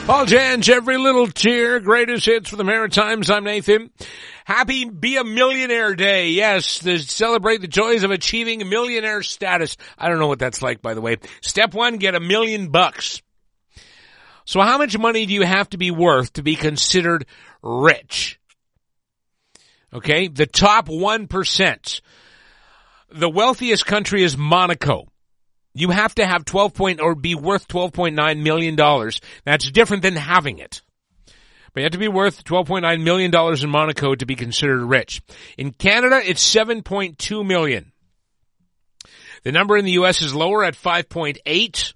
Paul Janch, Every Little Tear, greatest hits for the Maritimes. I'm Nathan. Happy Be a Millionaire Day. Yes, to celebrate the joys of achieving millionaire status. I don't know what that's like, by the way. Step one, get $1 million. So how much money do you have to be worth to be considered rich? Okay, the top 1%. The wealthiest country is Monaco. You have to have be worth $12.9 million. That's different than having it. But you have to be worth $12.9 million in Monaco to be considered rich. In Canada, it's $7.2 million. The number in the U.S. is lower at 5.8.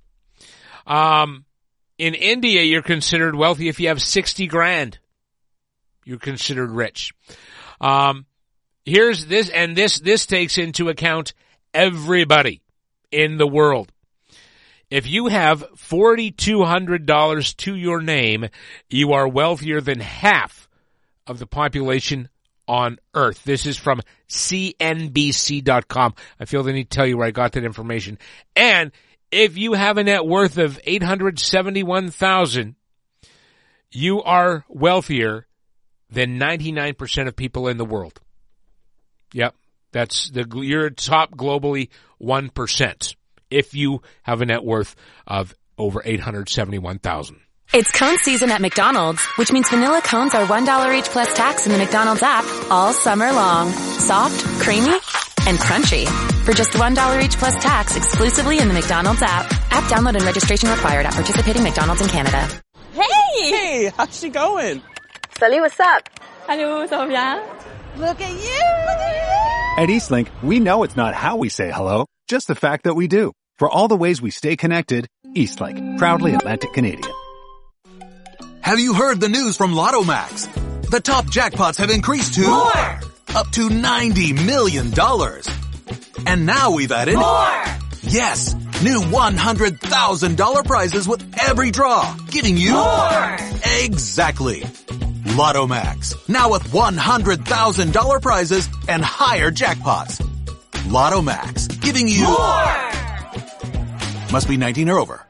In India, you're considered wealthy if you have 60 grand. You're considered rich. Here's this, and this takes into account everybody in the world. If you have $4,200 to your name, you are wealthier than half of the population on Earth. This is from CNBC.com. I feel the need to tell you where I got that information. And if you have a net worth of $871,000, you are wealthier than 99% of people in the world. Yep. You're top globally 1% if you have a net worth of over $871,000. It's cone season at McDonald's, which means vanilla cones are $1 each plus tax in the McDonald's app all summer long. Soft, creamy, and crunchy. For just $1 each plus tax exclusively in the McDonald's app. App download and registration required at participating McDonald's in Canada. Hey, how's she going? Salut, what's up? Hello, ça va bien? Look at you! At Eastlink, we know it's not how we say hello, just the fact that we do. For all the ways we stay connected, Eastlink, proudly Atlantic Canadian. Have you heard the news from Lotto Max? The top jackpots have increased to more, up to $90 million. And now we've added more. Yes, new $100,000 prizes with every draw, giving you more. Exactly. Lotto Max, now with $100,000 prizes and higher jackpots. Lotto Max, giving you more. Must be 19 or over.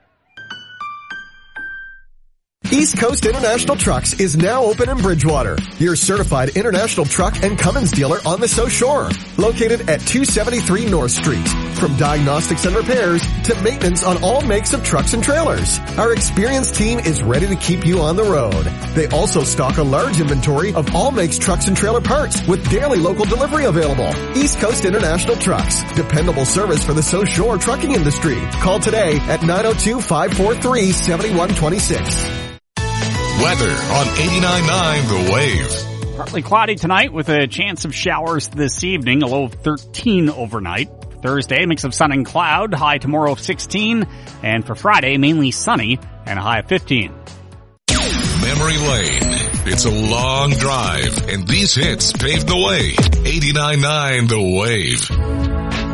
East Coast International Trucks is now open in Bridgewater, your certified international truck and Cummins dealer on the South Shore. Located at 273 North Street. From diagnostics and repairs to maintenance on all makes of trucks and trailers, our experienced team is ready to keep you on the road. They also stock a large inventory of all makes trucks and trailer parts with daily local delivery available. East Coast International Trucks, dependable service for the South Shore trucking industry. Call today at 902-543-7126. Weather on 89.9 The Wave. Partly cloudy tonight with a chance of showers this evening, a low of 13 overnight. Thursday, mix of sun and cloud, high tomorrow of 16. And for Friday, mainly sunny and a high of 15. Memory Lane. It's a long drive, and these hits paved the way. 89.9 The Wave.